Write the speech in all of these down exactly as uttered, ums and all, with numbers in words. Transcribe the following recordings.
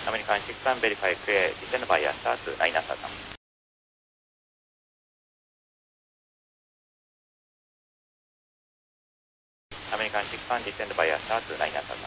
American six one verify clear, descend by start to nine thousand. American six one descend by start to nine thousand.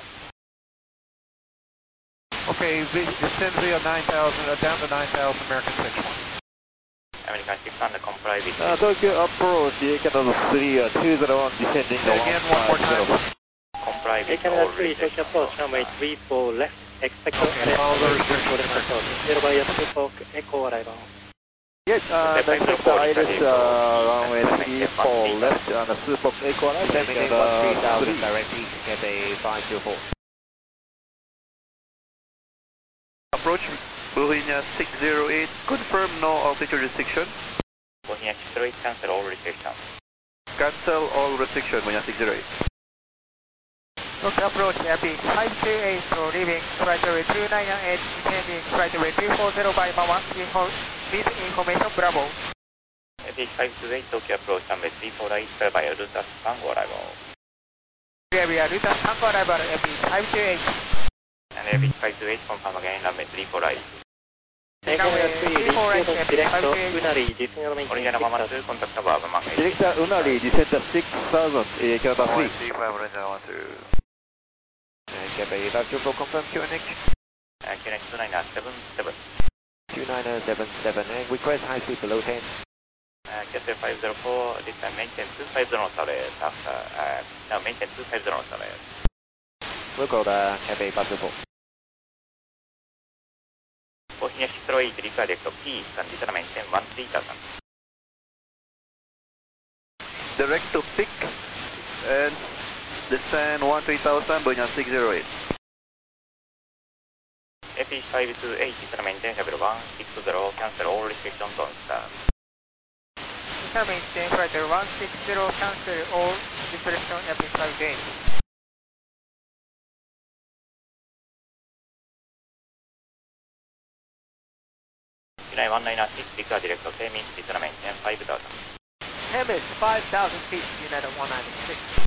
Okay, descend via nine thousand, uh, down to nine thousand, American six one. American six one comply with... Uh, Tokyo approach, Canada three, uh, two zero one descending Say again one more time. Comply with Canada all three, Tokyo approach, runway three four left, expect Okay, follow the restrictions. zero by two echo arrival. Yes, uh, next is Iris, uh, runway three four left, on the Super Echo arrival, Terminating one three thousand directly, Cathay five two four. Approach Bohemia six zero eight, confirm no altitude restriction. Bohemia six zero eight, cancel all restrictions. Cancel all restriction, Bohemia six zero eight. Okay, approach Airpeak five two eight, so leaving flight area two nine eight, descending flight area two four zero by one, with information Bravo. Airpeak five two eight, Tokyo approach runway three four eight, clear by Ruta Tango arrival. Clear via Ruta Tango arrival, Airpeak five two eight. And Airpeak five two eight, confirm again, runway three four eight. Canada three, Director Unari, descend Original Mama two, contact above, Mama eight. Director Unari, descend six thousand, uh, Canada three. three five original one two. Cathay five two four, confirm Q N X. Uh, Q N X two nine seven seven. two nine seven seven, and request high speed below ten. Uh, Cathay five zero four, this time maintain two five zero turret after, uh, no, maintain two five zero turret. We'll call the Cathay five two four. Bohemia six zero eight, redirect P, and descend maintain one three thousand. Direct to pick and descend one three thousand, Bohemia six zero eight. Airpeak five two eight, descend maintain level one six zero, cancel all restrictions on start. Descend maintain flight area one six zero, cancel all restriction Airpeak five two eight. United one nine six, declare director Temis, descend maintain five thousand. Temis five thousand feet, United one nine six.